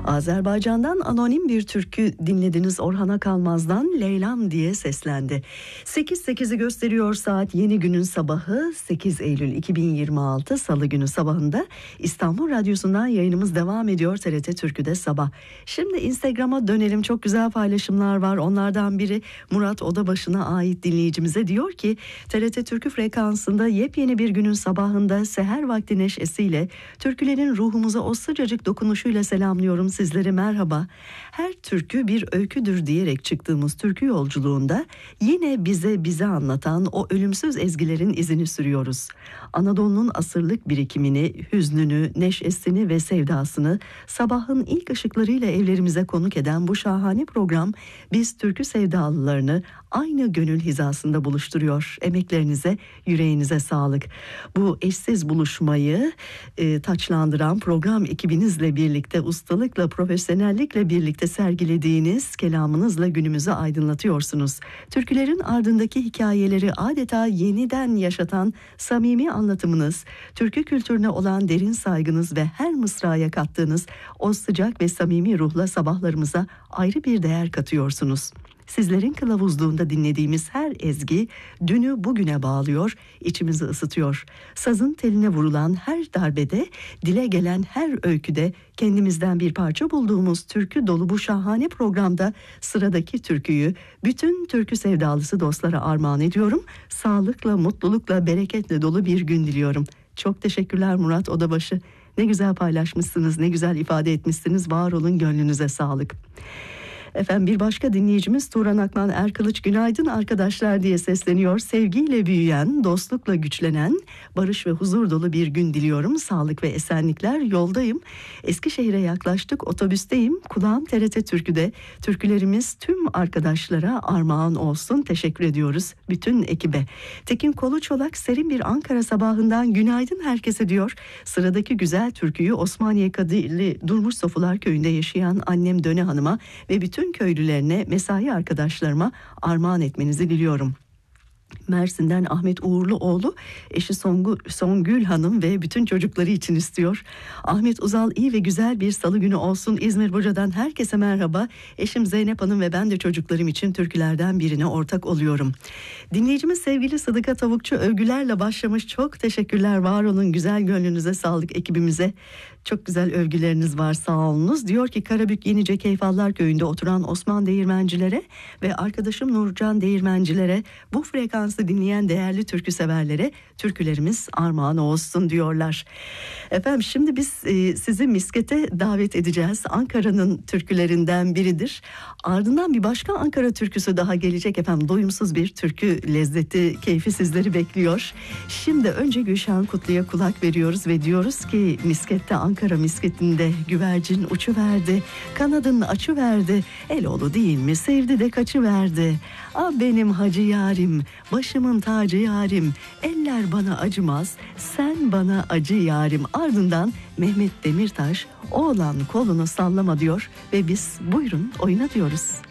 Azerbaycan'dan anonim bir türkü dinlediniz. Orhan Akalmaz'dan Leylam diye seslendi. 8.8'i gösteriyor saat. Yeni günün sabahı 8 Eylül 2026 Salı günü sabahında İstanbul Radyosu'ndan yayınımız devam ediyor. TRT Türkü'de sabah. Şimdi Instagram'a dönelim. Çok güzel paylaşımlar var. Onlardan biri Murat Odabaşı'na ait dinleyicimize diyor ki TRT Türkü frekansında yepyeni bir günün sabahında seher vakti neşesiyle türkülerin ruhumuza o sıcacık dokunuşuyla selamlıyorum sizleri, merhaba. Her türkü bir öyküdür diyerek çıktığımız türkü yolculuğunda yine bize anlatan o ölümsüz ezgilerin izini sürüyoruz. Anadolu'nun asırlık birikimini, hüznünü, neşesini ve sevdasını sabahın ilk ışıklarıyla evlerimize konuk eden bu şahane program biz türkü sevdalılarını aynı gönül hizasında buluşturuyor. Emeklerinize, yüreğinize sağlık. Bu eşsiz buluşmayı taçlandıran program ekibinizle birlikte, ustalıkla, profesyonellikle birlikte sergilediğiniz kelamınızla günümüzü aydınlatıyorsunuz. Türkülerin ardındaki hikayeleri adeta yeniden yaşatan samimi anlatımınız, türkü kültürüne olan derin saygınız ve her mısraya kattığınız o sıcak ve samimi ruhla sabahlarımıza ayrı bir değer katıyorsunuz. Sizlerin kılavuzluğunda dinlediğimiz her ezgi dünü bugüne bağlıyor, içimizi ısıtıyor. Sazın teline vurulan her darbede, dile gelen her öyküde kendimizden bir parça bulduğumuz türkü dolu bu şahane programda sıradaki türküyü bütün türkü sevdalısı dostlara armağan ediyorum. Sağlıkla, mutlulukla, bereketle dolu bir gün diliyorum. Çok teşekkürler Murat Odabaşı. Ne güzel paylaşmışsınız, ne güzel ifade etmişsiniz. Var olun, gönlünüze sağlık. Efendim bir başka dinleyicimiz Turan Akman Erkılıç, günaydın arkadaşlar diye sesleniyor. Sevgiyle büyüyen, dostlukla güçlenen, barış ve huzur dolu bir gün diliyorum. Sağlık ve esenlikler, yoldayım. Eskişehir'e yaklaştık, otobüsteyim. Kulağım TRT Türkü'de. Türkülerimiz tüm arkadaşlara armağan olsun. Teşekkür ediyoruz bütün ekibe. Tekin Koluçolak serin bir Ankara sabahından günaydın herkese diyor. Sıradaki güzel türküyü Osmaniye Kadirli Durmuş Sofular Köyü'nde yaşayan annem Döne Hanım'a ve bütün köylülerine, mesai arkadaşlarıma armağan etmenizi diliyorum. Mersin'den Ahmet Uğurluoğlu eşi Songül Hanım ve bütün çocukları için istiyor. Ahmet Uzal iyi ve güzel bir salı günü olsun. İzmir Buca'dan herkese merhaba. Eşim Zeynep Hanım ve ben de çocuklarım için türkülerden birine ortak oluyorum. Dinleyicimiz sevgili Sıdıka Tavukçu övgülerle başlamış. Çok teşekkürler, var olun, güzel gönlünüze sağlık ekibimize. Çok güzel övgüleriniz var, sağ olunuz. Diyor ki Karabük Yenice Keyfallar Köyü'nde oturan Osman Değirmencilere ve arkadaşım Nurcan Değirmencilere, bu frekansı dinleyen değerli türkü severlere türkülerimiz armağan olsun diyorlar. Efendim şimdi biz sizi Misket'e davet edeceğiz. Ankara'nın türkülerinden biridir. Ardından bir başka Ankara türküsü daha gelecek efendim. Doyumsuz bir türkü lezzeti, keyfi sizleri bekliyor. Şimdi önce Gülşen Kutlu'ya kulak veriyoruz ve diyoruz ki Misket'te, Ankara Misket'inde güvercin uçuverdi, kanadın açıverdi, Eloğlu değil mi sevdi de kaçıverdi. Ah benim hacı yarim, başımın tacı yarim, eller bana acımaz, sen bana acı yarim. Ardından Mehmet Demirtaş, oğlan kolunu sallama diyor ve biz buyurun oyna diyoruz.